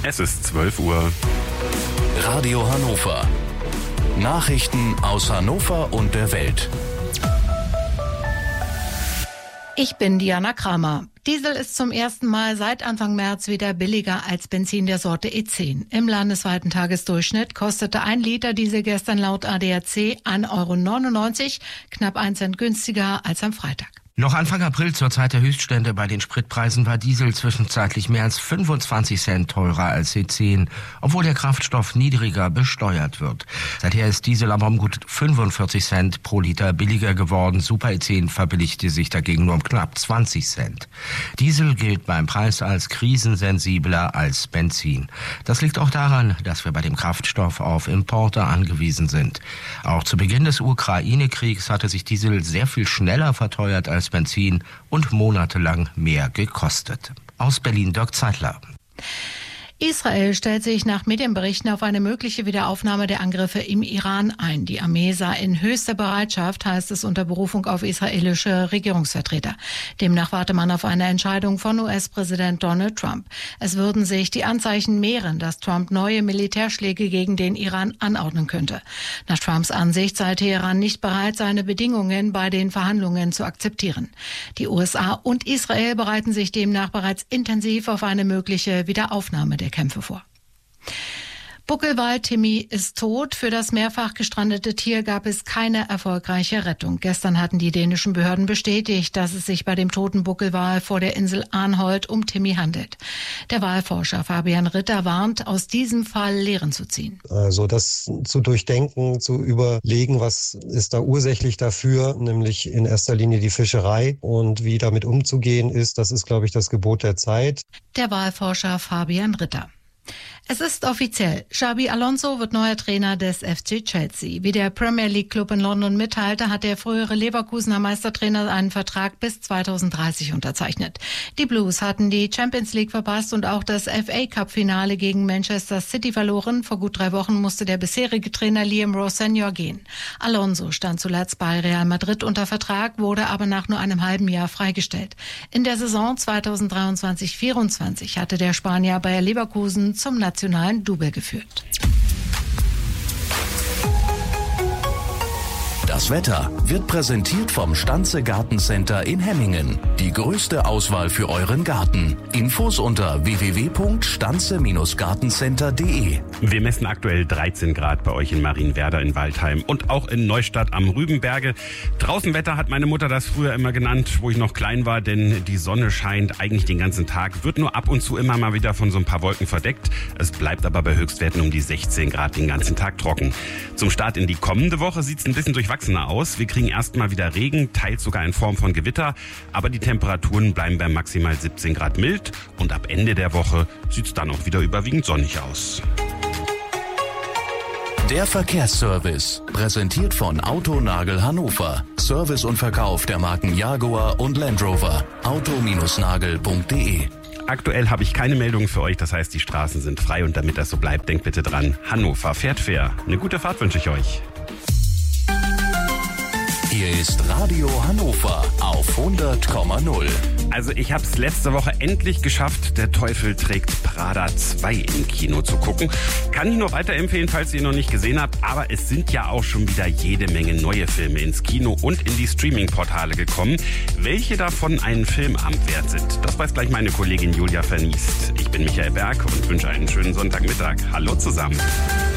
Es ist 12 Uhr. Radio Hannover. Nachrichten aus Hannover und der Welt. Ich bin Diana Kramer. Diesel ist zum ersten Mal seit Anfang März wieder billiger als Benzin der Sorte E10. Im landesweiten Tagesdurchschnitt kostete 1 Liter Diesel gestern laut ADAC 1,99 €, knapp 1 Cent günstiger als am Freitag. Noch Anfang April zur Zeit der Höchststände bei den Spritpreisen war Diesel zwischenzeitlich mehr als 25 Cent teurer als E10, obwohl der Kraftstoff niedriger besteuert wird. Seither ist Diesel aber um gut 45 Cent pro Liter billiger geworden. Super E10 verbilligte sich dagegen nur um knapp 20 Cent. Diesel gilt beim Preis als krisensensibler als Benzin. Das liegt auch daran, dass wir bei dem Kraftstoff auf Importe angewiesen sind. Auch zu Beginn des Ukraine-Kriegs hatte sich Diesel sehr viel schneller verteuert als Benzin und monatelang mehr gekostet. Aus Berlin Dirk Zeitler. Israel stellt sich nach Medienberichten auf eine mögliche Wiederaufnahme der Angriffe im Iran ein. Die Armee sei in höchster Bereitschaft, heißt es unter Berufung auf israelische Regierungsvertreter. Demnach warte man auf eine Entscheidung von US-Präsident Donald Trump. Es würden sich die Anzeichen mehren, dass Trump neue Militärschläge gegen den Iran anordnen könnte. Nach Trumps Ansicht sei Teheran nicht bereit, seine Bedingungen bei den Verhandlungen zu akzeptieren. Die USA und Israel bereiten sich demnach bereits intensiv auf eine mögliche Wiederaufnahme der Kämpfe vor. Buckelwal Timmy ist tot. Für das mehrfach gestrandete Tier gab es keine erfolgreiche Rettung. Gestern hatten die dänischen Behörden bestätigt, dass es sich bei dem toten Buckelwal vor der Insel Arnholt um Timmy handelt. Der Walforscher Fabian Ritter warnt, aus diesem Fall Lehren zu ziehen. Also das zu durchdenken, zu überlegen, was ist da ursächlich dafür, nämlich in erster Linie die Fischerei und wie damit umzugehen ist, das ist, glaube ich, das Gebot der Zeit. Der Walforscher Fabian Ritter. Es ist offiziell. Xabi Alonso wird neuer Trainer des FC Chelsea. Wie der Premier League Club in London mitteilte, hat der frühere Leverkusener Meistertrainer einen Vertrag bis 2030 unterzeichnet. Die Blues hatten die Champions League verpasst und auch das FA Cup Finale gegen Manchester City verloren. Vor gut 3 Wochen musste der bisherige Trainer Liam Rowe Senior gehen. Alonso stand zuletzt bei Real Madrid unter Vertrag, wurde aber nach nur einem halben Jahr freigestellt. In der Saison 2023/24 hatte der Spanier Bayer Leverkusen zum nationalen Double geführt. Das Wetter wird präsentiert vom Stanze Gartencenter in Hemmingen. Die größte Auswahl für euren Garten. Infos unter www.stanze-gartencenter.de. Wir messen aktuell 13 Grad bei euch in Marienwerder in Waldheim und auch in Neustadt am Rübenberge. Draußenwetter hat meine Mutter das früher immer genannt, wo ich noch klein war, denn die Sonne scheint eigentlich den ganzen Tag, wird nur ab und zu immer mal wieder von so ein paar Wolken verdeckt. Es bleibt aber bei Höchstwerten um die 16 Grad den ganzen Tag trocken. Zum Start in die kommende Woche sieht es ein bisschen durchwachsener aus. Wir kriegen erstmal wieder Regen, teils sogar in Form von Gewitter, aber die Temperaturen bleiben bei maximal 17 Grad mild und ab Ende der Woche sieht es dann auch wieder überwiegend sonnig aus. Der Verkehrsservice, präsentiert von Autonagel Hannover. Service und Verkauf der Marken Jaguar und Land Rover. auto-nagel.de. Aktuell habe ich keine Meldung für euch, das heißt, die Straßen sind frei und damit das so bleibt, denkt bitte dran, Hannover fährt fair. Eine gute Fahrt wünsche ich euch. Hier ist Radio Hannover auf 100,0. Also ich habe es letzte Woche endlich geschafft, Der Teufel trägt Prada 2 im Kino zu gucken. Kann ich nur weiterempfehlen, falls ihr ihn noch nicht gesehen habt. Aber es sind ja auch schon wieder jede Menge neue Filme ins Kino und in die Streaming-Portale gekommen. Welche davon einen Filmabend wert sind, das weiß gleich meine Kollegin Julia Verniest. Ich bin Michael Berg und wünsche einen schönen Sonntagmittag. Hallo zusammen.